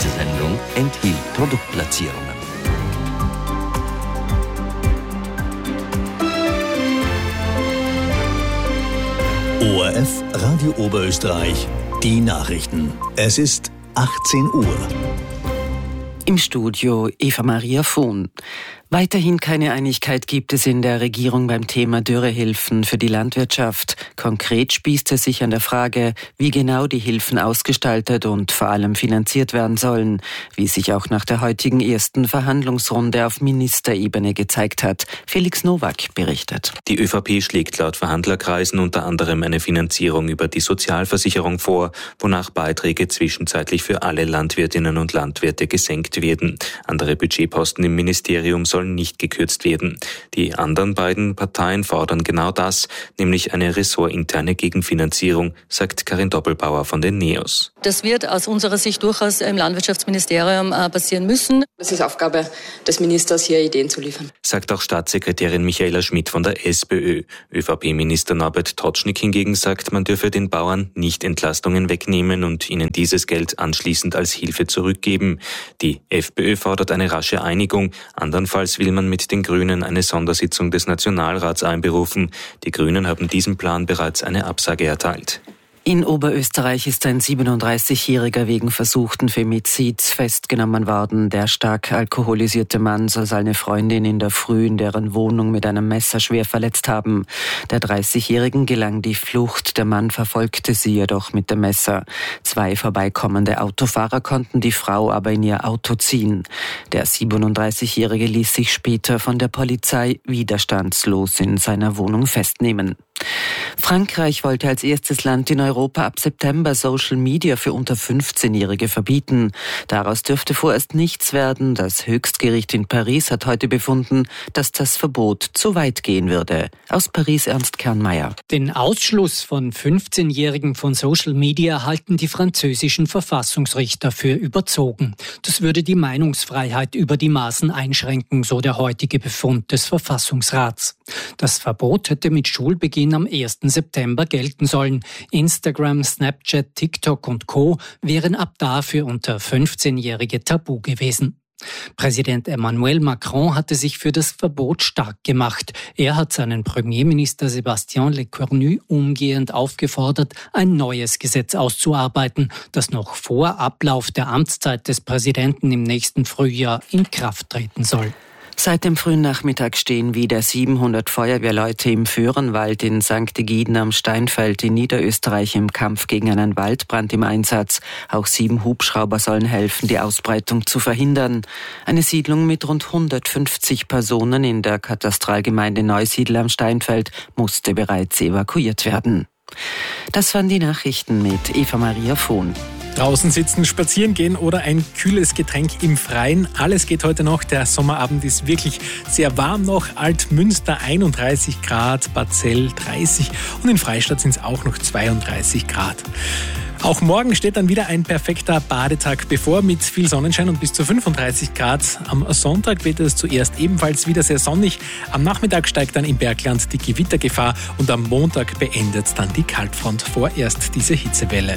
Diese Sendung enthielt Produktplatzierungen. ORF Radio Oberösterreich, die Nachrichten. Es ist 18 Uhr. Im Studio Eva-Maria Vohn. Weiterhin keine Einigkeit gibt es in der Regierung beim Thema Dürrehilfen für die Landwirtschaft. Konkret spießt es sich an der Frage, wie genau die Hilfen ausgestaltet und vor allem finanziert werden sollen, wie sich auch nach der heutigen ersten Verhandlungsrunde auf Ministerebene gezeigt hat. Felix Nowak berichtet. Die ÖVP schlägt laut Verhandlerkreisen unter anderem eine Finanzierung über die Sozialversicherung vor, wonach Beiträge zwischenzeitlich für alle Landwirtinnen und Landwirte gesenkt werden. Andere Budgetposten im Ministerium sollen nicht gekürzt werden. Die anderen beiden Parteien fordern genau das, nämlich eine ressortinterne Gegenfinanzierung, sagt Karin Doppelbauer von den NEOS. Das wird aus unserer Sicht durchaus im Landwirtschaftsministerium passieren müssen. Es ist Aufgabe des Ministers, hier Ideen zu liefern, sagt auch Staatssekretärin Michaela Schmidt von der SPÖ. ÖVP-Minister Norbert Totschnig hingegen sagt, man dürfe den Bauern nicht Entlastungen wegnehmen und ihnen dieses Geld anschließend als Hilfe zurückgeben. Die FPÖ fordert eine rasche Einigung. Andernfalls will man mit den Grünen eine Sondersitzung des Nationalrats einberufen. Die Grünen haben diesem Plan bereits eine Absage erteilt. In Oberösterreich ist ein 37-Jähriger wegen versuchten Femizids festgenommen worden. Der stark alkoholisierte Mann soll seine Freundin in der Früh in deren Wohnung mit einem Messer schwer verletzt haben. Der 30-Jährigen gelang die Flucht. Der Mann verfolgte sie jedoch mit dem Messer. 2 vorbeikommende Autofahrer konnten die Frau aber in ihr Auto ziehen. Der 37-Jährige ließ sich später von der Polizei widerstandslos in seiner Wohnung festnehmen. Frankreich wollte als erstes Land in Europa ab September Social Media für unter 15-Jährige verbieten. Daraus dürfte vorerst nichts werden. Das Höchstgericht in Paris hat heute befunden, dass das Verbot zu weit gehen würde. Aus Paris Ernst Kernmeier. Den Ausschluss von 15-Jährigen von Social Media halten die französischen Verfassungsrichter für überzogen. Das würde die Meinungsfreiheit über die Maßen einschränken, so der heutige Befund des Verfassungsrats. Das Verbot hätte mit Schulbeginn am 1. September gelten sollen. Instagram, Snapchat, TikTok und Co. wären ab da für unter 15-Jährige tabu gewesen. Präsident Emmanuel Macron hatte sich für das Verbot stark gemacht. Er hat seinen Premierminister Sébastien Lecornu umgehend aufgefordert, ein neues Gesetz auszuarbeiten, das noch vor Ablauf der Amtszeit des Präsidenten im nächsten Frühjahr in Kraft treten soll. Seit dem frühen Nachmittag stehen wieder 700 Feuerwehrleute im Föhrenwald in St. Egiden am Steinfeld in Niederösterreich im Kampf gegen einen Waldbrand im Einsatz. Auch 7 Hubschrauber sollen helfen, die Ausbreitung zu verhindern. Eine Siedlung mit rund 150 Personen in der Katastralgemeinde Neusiedl am Steinfeld musste bereits evakuiert werden. Das waren die Nachrichten mit Eva-Maria Vohn. Draußen sitzen, spazieren gehen oder ein kühles Getränk im Freien. Alles geht heute noch. Der Sommerabend ist wirklich sehr warm noch. Altmünster 31 Grad, Barzell 30 und in Freistadt sind es auch noch 32 Grad. Auch morgen steht dann wieder ein perfekter Badetag bevor mit viel Sonnenschein und bis zu 35 Grad. Am Sonntag wird es zuerst ebenfalls wieder sehr sonnig. Am Nachmittag steigt dann im Bergland die Gewittergefahr und am Montag beendet dann die Kaltfront vorerst diese Hitzewelle.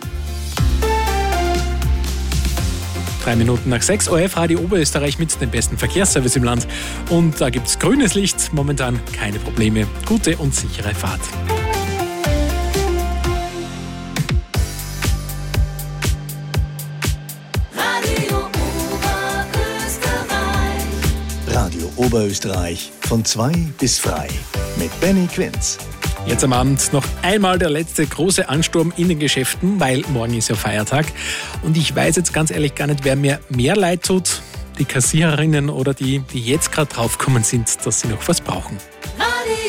3 Minuten nach 6, ORF Radio Oberösterreich mit dem besten Verkehrsservice im Land. Und da gibt es grünes Licht, momentan keine Probleme. Gute und sichere Fahrt. Radio Oberösterreich von 2 bis frei mit Benny Quinz. Jetzt am Abend noch einmal der letzte große Ansturm in den Geschäften, weil morgen ist ja Feiertag. Und ich weiß jetzt ganz ehrlich gar nicht, wer mir mehr leid tut, die Kassiererinnen oder die jetzt gerade draufgekommen sind, dass sie noch was brauchen.